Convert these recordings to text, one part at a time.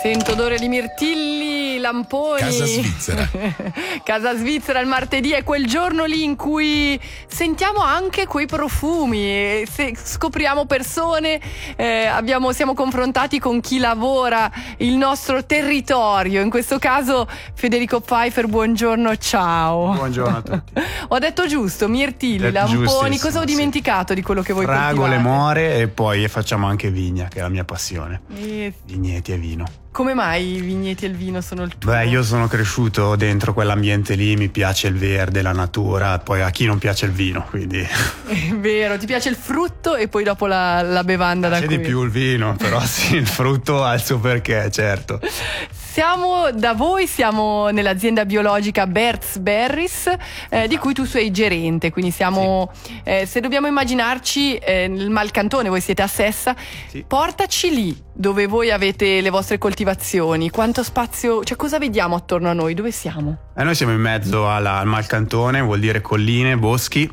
Sento odore di mirtilli, lamponi. Casa Svizzera. Casa Svizzera il martedì è quel giorno lì in cui sentiamo anche quei profumi, scopriamo persone, siamo confrontati con chi lavora il nostro territorio. In questo caso Federico Pfeiffer, buongiorno, ciao. Buongiorno a tutti. Ho detto giusto, mirtilli, lamponi, cosa ho dimenticato di quello che voi fragole, coltivate? more e poi facciamo anche vigna, che è la mia passione. Vigneti e vino. Come mai i vigneti e il vino sono il tuo? Beh, io sono cresciuto dentro quell'ambiente lì, mi piace il verde, la natura, poi a chi non piace il vino, quindi... È vero, ti piace il frutto e poi dopo la bevanda da C'è cui... di più il vino, però sì, il frutto ha il suo perché, certo. Siamo da voi, siamo nell'azienda biologica Bert's Berries, di cui tu sei gerente, quindi siamo, sì. Se dobbiamo immaginarci il Malcantone, voi siete a Sessa, sì. Portaci lì dove voi avete le vostre coltivazioni, quanto spazio, cioè cosa vediamo attorno a noi, dove siamo? Noi siamo in mezzo al Malcantone, vuol dire colline, boschi.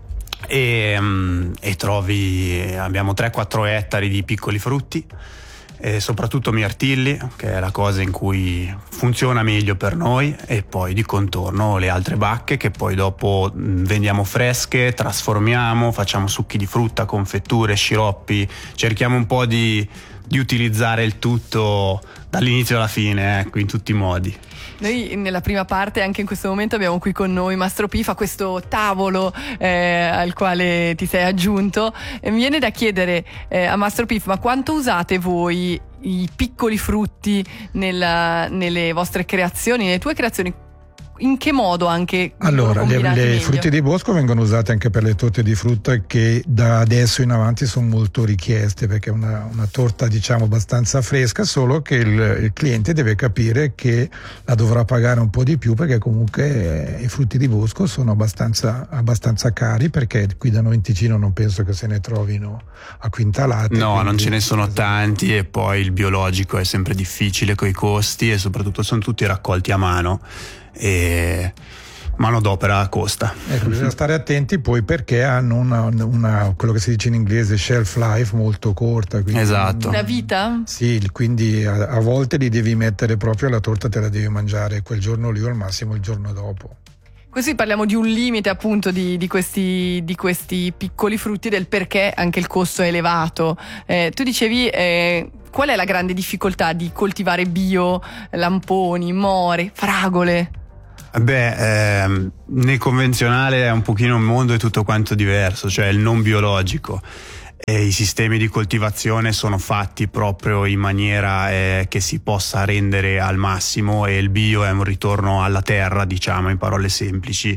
E abbiamo 3-4 ettari di piccoli frutti e soprattutto mirtilli, che è la cosa in cui funziona meglio per noi, e poi di contorno le altre bacche che poi dopo vendiamo fresche, trasformiamo, facciamo succhi di frutta, confetture, sciroppi, cerchiamo un po' di utilizzare il tutto dall'inizio alla fine, ecco, in tutti i modi. Noi nella prima parte, anche in questo momento, abbiamo qui con noi Mastro Pif a questo tavolo al quale ti sei aggiunto, e mi viene da chiedere a Mastro Pif, ma quanto usate voi i piccoli frutti nelle vostre creazioni, nelle tue creazioni? In che modo anche? Allora, le frutti di bosco vengono usate anche per le torte di frutta, che da adesso in avanti sono molto richieste, perché è una torta, diciamo, abbastanza fresca, solo che il cliente deve capire che la dovrà pagare un po' di più, perché comunque i frutti di bosco sono abbastanza cari, perché qui da noi in Ticino non penso che se ne trovino a quintalate. No, quindi... non ce ne sono tanti, e poi il biologico è sempre difficile coi costi, e soprattutto sono tutti raccolti a mano e manodopera costa. Bisogna stare attenti poi, perché hanno una quello che si dice in inglese shelf life molto corta, quindi esatto. Una vita? Sì, quindi a volte li devi mettere proprio, la torta te la devi mangiare quel giorno lì o al massimo il giorno dopo. Così parliamo di un limite appunto di questi piccoli frutti, del perché anche il costo è elevato. Tu dicevi qual è la grande difficoltà di coltivare bio, lamponi, more, fragole? Nel convenzionale è un pochino un mondo, è tutto quanto diverso, cioè il non biologico. E i sistemi di coltivazione sono fatti proprio in maniera che si possa rendere al massimo, e il bio è un ritorno alla terra, diciamo in parole semplici,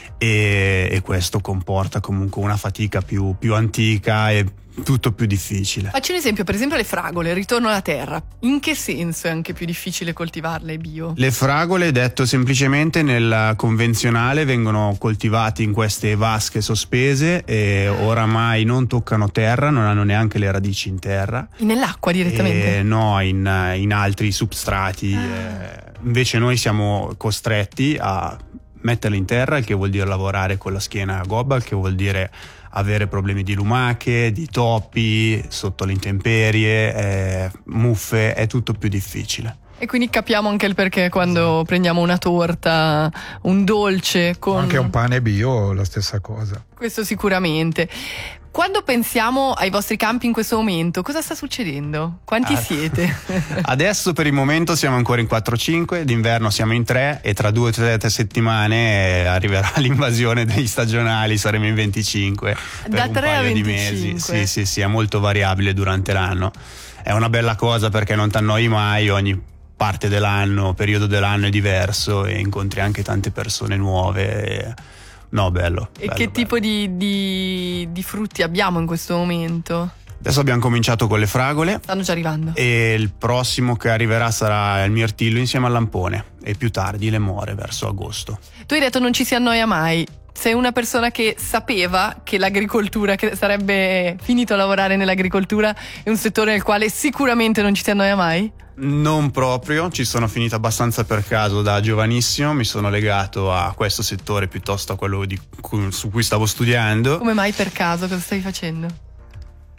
e questo comporta comunque una fatica più antica e tutto più difficile. Faccio un esempio, per esempio le fragole, il ritorno alla terra. In che senso è anche più difficile coltivarle bio? Le fragole, detto semplicemente, nel convenzionale vengono coltivati in queste vasche sospese e oramai non toccano terra, non hanno neanche le radici in terra. Nell'acqua direttamente? No, in altri substrati. Invece noi siamo costretti a metterle in terra, il che vuol dire lavorare con la schiena a gobba, il che vuol dire avere problemi di lumache, di topi, sotto le intemperie, muffe, è tutto più difficile. E quindi capiamo anche il perché quando prendiamo una torta, un dolce con... Anche un pane bio, la stessa cosa. Questo sicuramente. Quando pensiamo ai vostri campi in questo momento, cosa sta succedendo? Quanti siete? Adesso per il momento siamo ancora in 4-5, d'inverno siamo in 3, e tra 2 o 3 settimane arriverà l'invasione degli stagionali, saremo in 25 da per un paio di mesi. Sì, è molto variabile durante l'anno. È una bella cosa perché non ti annoi mai, ogni parte dell'anno, periodo dell'anno è diverso, e incontri anche tante persone nuove. No, bello. E che tipo di frutti abbiamo in questo momento? Adesso abbiamo cominciato con le fragole. Stanno già arrivando. E il prossimo che arriverà sarà il mirtillo insieme al lampone, e più tardi le more verso agosto. Tu hai detto non ci si annoia mai. Sei una persona che sapeva che l'agricoltura, che sarebbe finito a lavorare nell'agricoltura, è un settore nel quale sicuramente non ci si annoia mai? Non proprio, ci sono finito abbastanza per caso. Da giovanissimo mi sono legato a questo settore piuttosto a quello su cui stavo studiando. Come mai per caso? Cosa stavi facendo?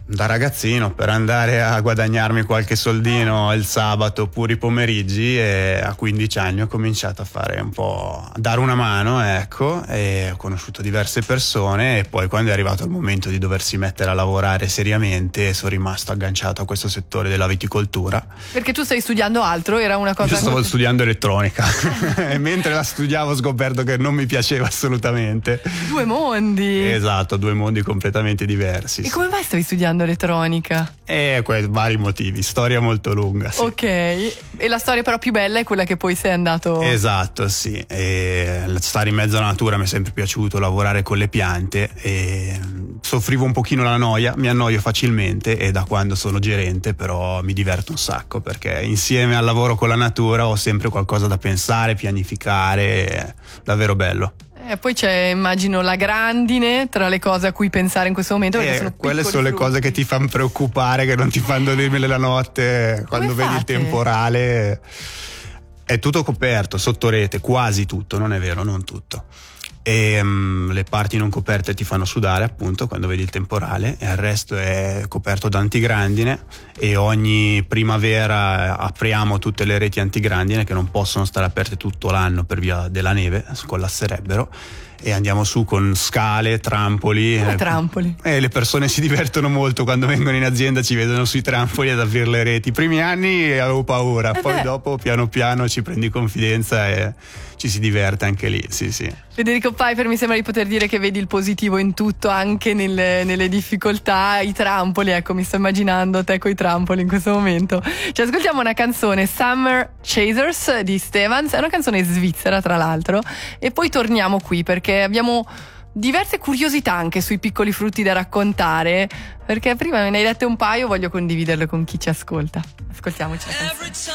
Da ragazzino, per andare a guadagnarmi qualche soldino il sabato oppure i pomeriggi, e a 15 anni ho cominciato a fare un po', a dare una mano, ecco, e ho conosciuto diverse persone, e poi quando è arrivato il momento di doversi mettere a lavorare seriamente sono rimasto agganciato a questo settore della viticoltura. Perché tu stai studiando altro, era una cosa... Io stavo studiando elettronica e mentre la studiavo ho scoperto che non mi piaceva assolutamente. Due mondi! Esatto, due mondi completamente diversi. E come mai stavi studiando elettronica? Vari motivi, storia molto lunga, sì. Ok, e la storia però più bella è quella che poi sei andato... Esatto, sì, e stare in mezzo alla natura mi è sempre piaciuto, lavorare con le piante, e soffrivo un pochino la noia, mi annoio facilmente, e da quando sono gerente però mi diverto un sacco, perché insieme al lavoro con la natura ho sempre qualcosa da pensare, pianificare, è davvero bello. E poi c'è, immagino, la grandine tra le cose a cui pensare in questo momento. Quelle sono le cose che ti fanno preoccupare, che non ti fanno dormire la notte. Quando vedi il temporale, è tutto coperto sotto rete, quasi tutto, non è vero, non tutto. E le parti non coperte ti fanno sudare, appunto, quando vedi il temporale, e il resto è coperto da antigrandine, e ogni primavera apriamo tutte le reti antigrandine che non possono stare aperte tutto l'anno per via della neve, collasserebbero, e andiamo su con scale, trampoli. Trampoli. E le persone si divertono molto quando vengono in azienda, ci vedono sui trampoli ad aprire le reti. I primi anni avevo paura, poi dopo piano piano ci prendi confidenza e ci si diverte anche lì, sì sì. Federico Pfeiffer, mi sembra di poter dire che vedi il positivo in tutto, anche nelle difficoltà. I trampoli, ecco, mi sto immaginando te coi trampoli in questo momento. Ci ascoltiamo una canzone, Summer Chasers di Stevens, è una canzone svizzera tra l'altro, e poi torniamo qui perché abbiamo diverse curiosità anche sui piccoli frutti da raccontare, perché prima me ne hai dette un paio, voglio condividerle con chi ci ascolta. Ascoltiamoci la canzone.